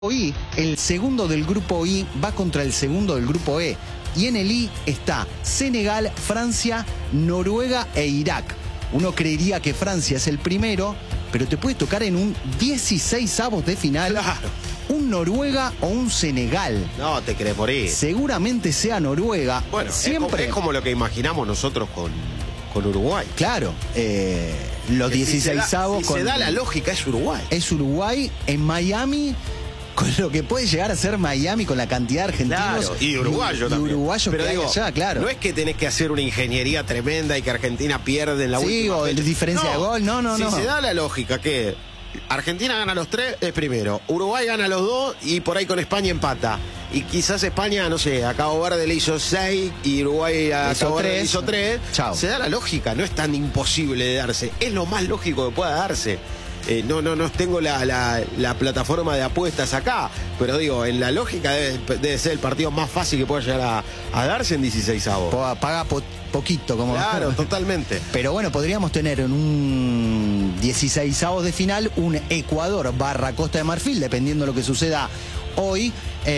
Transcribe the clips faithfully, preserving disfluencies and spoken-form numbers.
I, el segundo del grupo I va contra el segundo del grupo E. Y en el I está Senegal, Francia, Noruega e Irak. Uno creería que Francia es el primero, pero te puede tocar en un dieciseisavos de final. Claro. Un Noruega o un Senegal. No, te querés morir. Seguramente sea Noruega. Bueno, siempre es como, es como lo que imaginamos nosotros con, con Uruguay. Claro, eh, los dieciseisavos si con... se da la lógica, es Uruguay. Es Uruguay en Miami, con lo que puede llegar a ser Miami con la cantidad de argentinos. Claro, y uruguayo y, también. Y uruguayos Pero que digo, hay allá, claro. No es que tenés que hacer una ingeniería tremenda y que Argentina pierde en la sí, última o fecha. diferencia no, de gol, no, no, si no. Se da la lógica que Argentina gana los tres, es primero. Uruguay gana los dos y por ahí con España empata. Y quizás España, no sé, a Cabo Verde le hizo seis y Uruguay a hizo Cabo Verde tres. le hizo tres. Chao. Se da la lógica, no es tan imposible de darse. Es lo más lógico que pueda darse. Eh, no, no, no tengo la, la, la plataforma de apuestas acá, pero digo, en la lógica debe, debe ser el partido más fácil que pueda llegar a, a darse en dieciseisavos. Paga po poquito, como... Claro, totalmente. Pero bueno, podríamos tener en un dieciseisavos de final un Ecuador barra Costa de Marfil, dependiendo de lo que suceda hoy,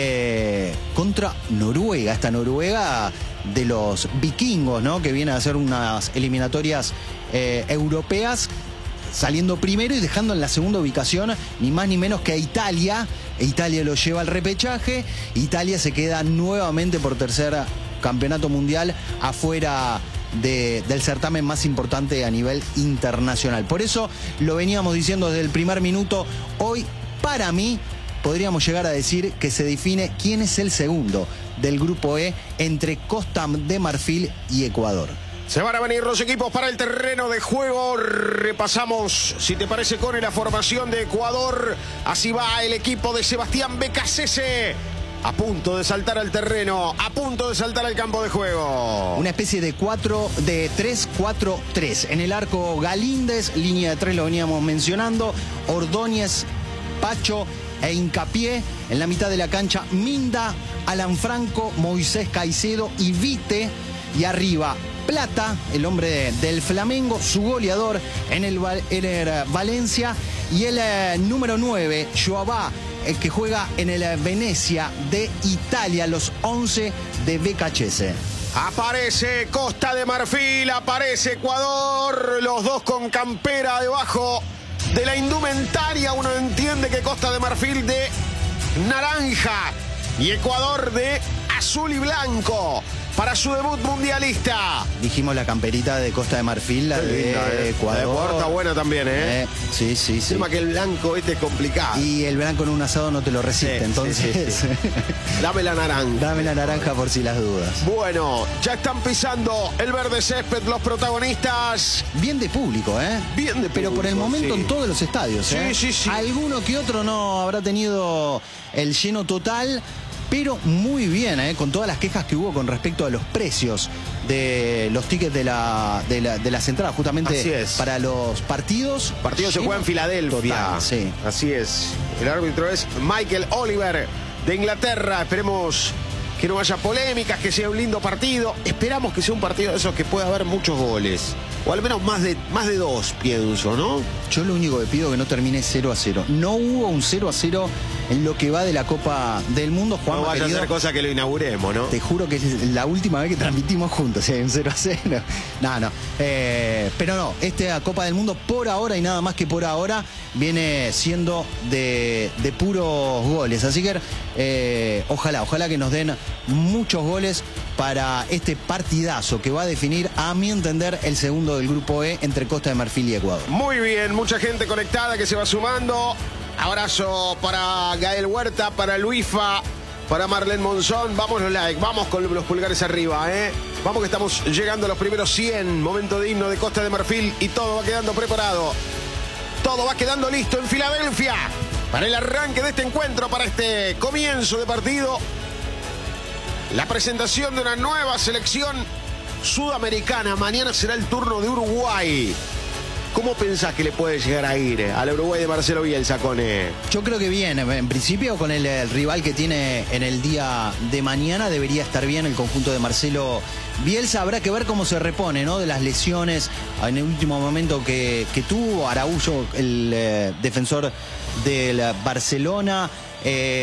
eh, contra Noruega. Esta Noruega de los vikingos, ¿no? Que viene a hacer unas eliminatorias eh, europeas, saliendo primero y dejando en la segunda ubicación ni más ni menos que a Italia. Italia lo lleva al repechaje. Italia se queda nuevamente por tercer campeonato mundial afuera de, del certamen más importante a nivel internacional. Por eso lo veníamos diciendo desde el primer minuto. Hoy, para mí, podríamos llegar a decir que se define quién es el segundo del grupo E entre Costa de Marfil y Ecuador. Se van a venir los equipos para el terreno de juego. Repasamos, si te parece, con la formación de Ecuador. Así va el equipo de Sebastián Becasese. A punto de saltar al terreno, a punto de saltar al campo de juego. Una especie de cuatro, de tres cuatro tres. En el arco Galíndez, línea de tres lo veníamos mencionando. Ordóñez, Pacho e Hincapié. En la mitad de la cancha, Minda, Alan Franco, Moisés Caicedo y Vite. Y arriba, Plata, el hombre de, del Flamengo, su goleador en el, en el Valencia. Y el eh, número nueve, Joabá, el que juega en el eh, Venecia de Italia, los once de Becasese. Aparece Costa de Marfil, aparece Ecuador, los dos con campera debajo de la indumentaria. Uno entiende que Costa de Marfil de naranja y Ecuador de azul y blanco para su debut mundialista. Dijimos la camperita de Costa de Marfil, la de linda, eh. Ecuador. La de Ecuador está buena también, ¿eh? eh sí, sí, sí. El tema que el blanco este es complicado. Y el blanco en un asado no te lo resiste, Sí, entonces... sí, sí, sí. Dame la naranja. Dame la naranja por si las dudas. Bueno, ya están pisando el verde césped los protagonistas. Bien de público, ¿eh? Bien de público, Pero por el momento sí. en todos los estadios, Sí, ¿eh? sí, sí. Alguno que otro no habrá tenido el lleno total, pero muy bien, ¿eh? Con todas las quejas que hubo con respecto a los precios de los tickets de, la, de, la, de las entradas, justamente Así es. para los partidos. El partido se juega en Filadelfia. Total, sí. Así es. El árbitro es Michael Oliver de Inglaterra. Esperemos que no haya polémicas, que sea un lindo partido. Esperamos que sea un partido de esos que pueda haber muchos goles. O al menos más de, más de dos, pienso, ¿no? Yo lo único que pido es que no termine cero a cero. No hubo un cero a cero en lo que va de la Copa del Mundo. Juan, No vaya querido, a ser cosa que lo inauguremos, ¿no? te juro que es la última vez que transmitimos juntos, ¿eh? En cero a cero. No, no. Eh, pero no, esta Copa del Mundo por ahora y nada más que por ahora viene siendo de, de puros goles. Así que eh, ojalá, ojalá que nos den muchos goles para este partidazo que va a definir, a mi entender, el segundo del grupo E entre Costa de Marfil y Ecuador. Muy bien, mucha gente conectada que se va sumando. Abrazo para Gael Huerta, para Luifa, para Marlene Monzón. Vamos los likes, vamos con los pulgares arriba, ¿eh? Vamos que estamos llegando a los primeros cien. Momento digno de Costa de Marfil y todo va quedando preparado. Todo va quedando listo en Filadelfia para el arranque de este encuentro, para este comienzo de partido. La presentación de una nueva selección sudamericana. Mañana será el turno de Uruguay. ¿Cómo pensás que le puede llegar a ir al Uruguay de Marcelo Bielsa, Cone? Yo creo que bien, en principio con el, el rival que tiene en el día de mañana debería estar bien el conjunto de Marcelo Bielsa. Habrá que ver cómo se repone, ¿no? De las lesiones en el último momento que, que tuvo Araújo, el eh, defensor del Barcelona. Eh,